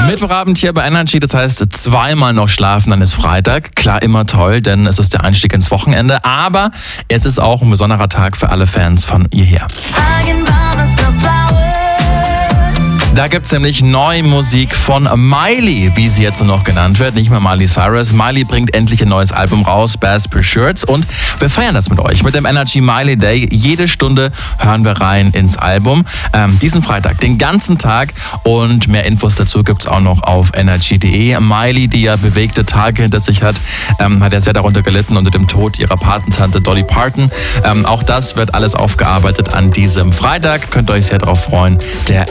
Mittwochabend hier bei Energy, das heißt zweimal noch schlafen, dann ist Freitag. Klar, immer toll, denn es ist der Einstieg ins Wochenende. Aber es ist auch ein besonderer Tag für alle Fans von ihr her. Da gibt's nämlich neue Musik von Miley, wie sie jetzt nur noch genannt wird, nicht mehr Miley Cyrus. Miley bringt endlich ein neues Album raus, Bass Per Shirts, und wir feiern das mit euch, mit dem Energy Miley Day. Jede Stunde hören wir rein ins Album. Diesen Freitag, den ganzen Tag, und mehr Infos dazu gibt's auch noch auf energy.de. Miley, die ja bewegte Tage hinter sich hat ja sehr darunter gelitten unter dem Tod ihrer Patentante Dolly Parton. Auch das wird alles aufgearbeitet an diesem Freitag. Könnt ihr euch sehr darauf freuen. Der